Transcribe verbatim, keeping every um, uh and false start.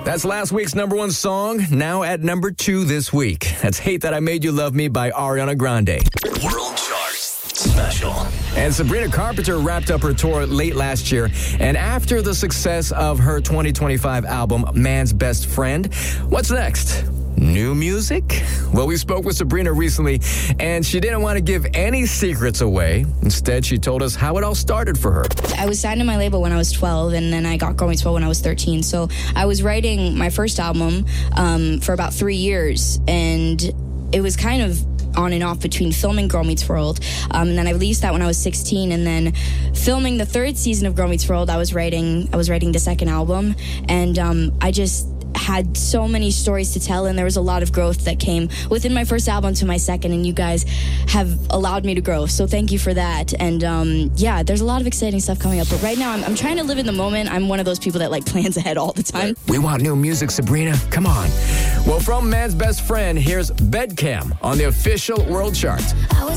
That's last week's number one song, now at number two this week. That's Hate That I Made You Love Me by Ariana Grande. World Chart Special. And Sabrina Carpenter wrapped up her tour late last year. And after the success of her twenty twenty-five album, Man's Best Friend, what's next? New music? Well, we spoke with Sabrina recently, and she didn't want to give any secrets away. Instead, she told us how it all started for her. I was signed to my label when I was twelve, and then I got Growing Swell when I was thirteen. So I was writing my first album um, for about three years, and it was kind of on and off between filming Girl Meets World, um, and then I released that when I was sixteen, and then filming the third season of Girl Meets World, I was writing I was writing the second album, and um, I just had so many stories to tell, and there was a lot of growth that came within my first album to my second, and you guys have allowed me to grow, so thank you for that. And um, yeah, there's a lot of exciting stuff coming up, but right now I'm, I'm trying to live in the moment. I'm one of those people that like plans ahead all the time. We want new music, Sabrina. Come on. Well, from Man's Best Friend, here's Bedcam on the official World Chart.